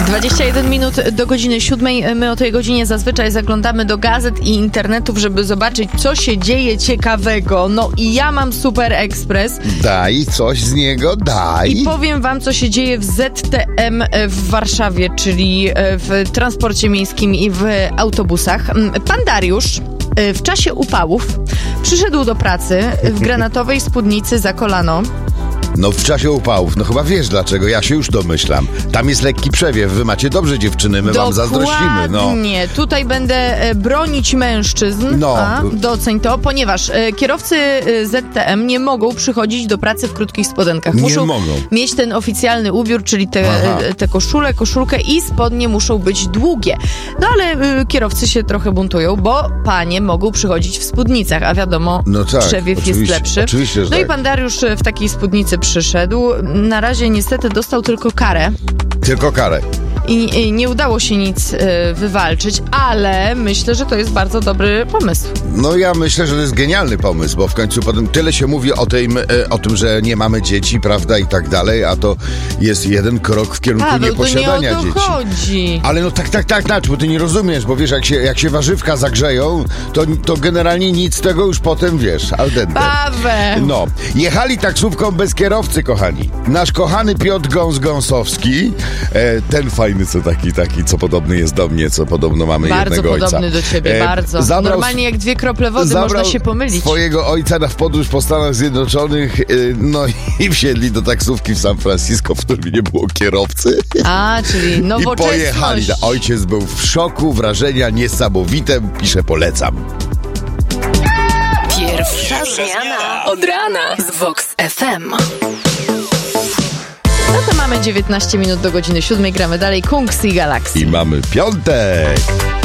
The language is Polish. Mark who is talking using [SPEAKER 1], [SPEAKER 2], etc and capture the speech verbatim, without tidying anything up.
[SPEAKER 1] dwadzieścia jeden minut do godziny siódmej. My o tej godzinie zazwyczaj zaglądamy do gazet i internetów, żeby zobaczyć, co się dzieje ciekawego. No i ja mam Super Express.
[SPEAKER 2] Daj coś z niego, daj.
[SPEAKER 1] I powiem wam, co się dzieje w Z T M w Warszawie, czyli w transporcie miejskim i w autobusach. Pan Dariusz w czasie upałów przyszedł do pracy w granatowej spódnicy za kolano.
[SPEAKER 2] No w czasie upałów, no chyba wiesz dlaczego, ja się już domyślam. Tam jest lekki przewiew, wy macie dobrze dziewczyny, my
[SPEAKER 1] Dokładnie.
[SPEAKER 2] wam zazdrościmy. No.
[SPEAKER 1] Nie, tutaj będę e, bronić mężczyzn,
[SPEAKER 2] No.
[SPEAKER 1] a doceń to, ponieważ e, kierowcy e, Z T M nie mogą przychodzić do pracy w krótkich spodenkach.
[SPEAKER 2] Nie
[SPEAKER 1] Muszą
[SPEAKER 2] mogą.
[SPEAKER 1] mieć ten oficjalny ubiór, czyli te, e, te koszule, koszulkę i spodnie muszą być długie. No ale e, kierowcy się trochę buntują, bo panie mogą przychodzić w spódnicach, a wiadomo,
[SPEAKER 2] No tak,
[SPEAKER 1] przewiew jest lepszy.
[SPEAKER 2] Oczywiście, że
[SPEAKER 1] no
[SPEAKER 2] tak.
[SPEAKER 1] i pan Dariusz w takiej spódnicy przyszedł. Na razie niestety dostał tylko karę.
[SPEAKER 2] Tylko karę.
[SPEAKER 1] I, I nie udało się nic y, wywalczyć, ale myślę, że to jest bardzo dobry pomysł.
[SPEAKER 2] No ja myślę, że to jest genialny pomysł, bo w końcu potem tyle się mówi o tym, e, o tym, że nie mamy dzieci, prawda, i tak dalej, a to jest jeden krok w kierunku
[SPEAKER 1] Paweł,
[SPEAKER 2] nieposiadania
[SPEAKER 1] to nie o to
[SPEAKER 2] dzieci.
[SPEAKER 1] chodzi.
[SPEAKER 2] Ale no tak, tak, tak, tak, bo ty nie rozumiesz, bo wiesz, jak się, jak się warzywka zagrzeją, to, to generalnie nic z tego już potem, wiesz, al dente.
[SPEAKER 1] Paweł!
[SPEAKER 2] No, jechali taksówką bez kierowcy, kochani. Nasz kochany Piotr Gąs-Gąsowski, e, ten fajny, co taki, taki, co podobny jest do mnie, co podobno mamy
[SPEAKER 1] Bardzo
[SPEAKER 2] jednego ojca.
[SPEAKER 1] podobny do ciebie,
[SPEAKER 2] E,
[SPEAKER 1] bardzo.
[SPEAKER 2] zabrał
[SPEAKER 1] Normalnie jak dwie krople wody można się pomylić.
[SPEAKER 2] swojego ojca na w podróż po Stanach Zjednoczonych, e, no i wsiedli do taksówki w San Francisco, w którym nie było kierowcy.
[SPEAKER 1] A, czyli
[SPEAKER 2] I
[SPEAKER 1] nowoczesność.
[SPEAKER 2] pojechali. Ojciec był w szoku, wrażenia niesamowite, pisze, polecam.
[SPEAKER 3] Pierwsza zmiana od rana z Vox F M.
[SPEAKER 1] No to mamy dziewiętnaście minut do godziny siódmej, gramy dalej. Kungs i Galaxy.
[SPEAKER 2] I mamy piątek.